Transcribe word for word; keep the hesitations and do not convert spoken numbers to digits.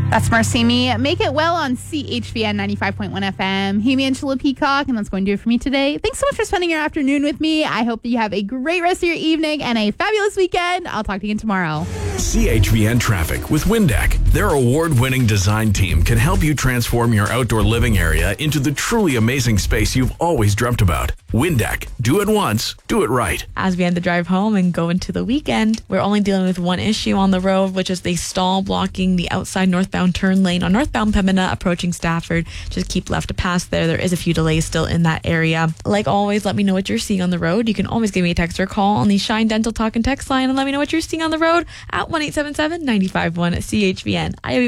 That's Marcini. Make it well on C H V N ninety-five point one F M. Hey, Angela Peacock, and that's going to do it for me today. Thanks so much for spending your afternoon with me. I hope that you have a great rest of your evening and a fabulous weekend. I'll talk to you again tomorrow. C H V N Traffic with Windeck. Their award-winning design team can help you transform your outdoor living area into the truly amazing space you've always dreamt about. Windeck. Do it once. Do it right. As we end the drive home and go into the weekend, we're only dealing with one issue on the road, which is the stall blocking the outside northbound turn lane on northbound Pembina approaching Stafford. Just keep left to pass there. There is a few delays still in that area. Like always, let me know what you're seeing on the road. You can always give me a text or call on the Shine Dental Talk and Text line and let me know what you're seeing on the road at one eight seven seven, nine five one C H V N. I